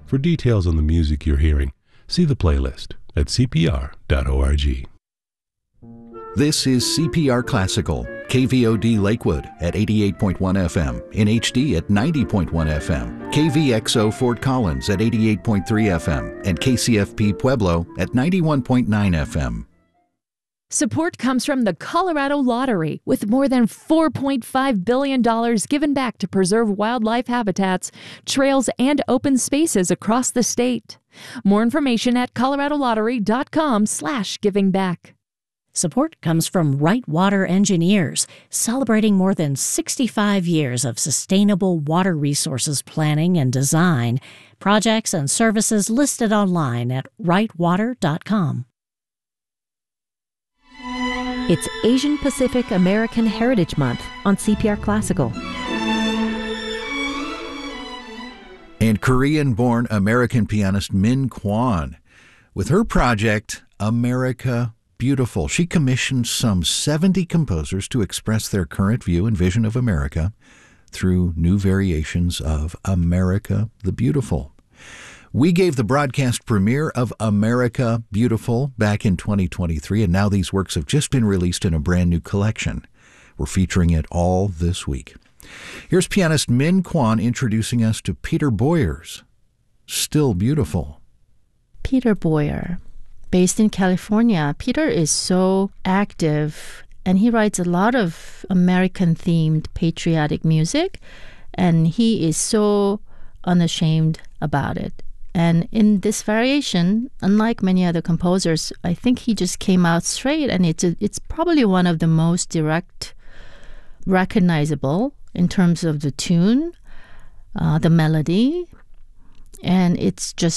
For details on the music you're hearing, see the playlist at cpr.org. This is CPR Classical, KVOD Lakewood at 88.1 FM, in HD at 90.1 FM, KVXO Fort Collins at 88.3 FM, and KCFP Pueblo at 91.9 FM. Support comes from the Colorado Lottery, with more than $4.5 billion given back to preserve wildlife habitats, trails, and open spaces across the state. More information at coloradolottery.com/givingback. Support comes from Right Water Engineers, celebrating more than 65 years of sustainable water resources planning and design. Projects and services listed online at rightwater.com. It's Asian Pacific American Heritage Month on CPR Classical. And Korean-born American pianist Min Kwon, with her project America Beautiful. She commissioned some 70 composers to express their current view and vision of America through new variations of America the Beautiful. We gave the broadcast premiere of America Beautiful back in 2023, and now these works have just been released in a brand new collection. We're featuring it all this week. Here's pianist Min Kwon introducing us to Peter Boyer's Still Beautiful. Peter Boyer, based in California. Peter is so active, and he writes a lot of American-themed patriotic music, and he is so unashamed about it. And in this variation, unlike many other composers, I think he just came out straight, and it's probably one of the most direct, recognizable in terms of the tune, the melody, and it's just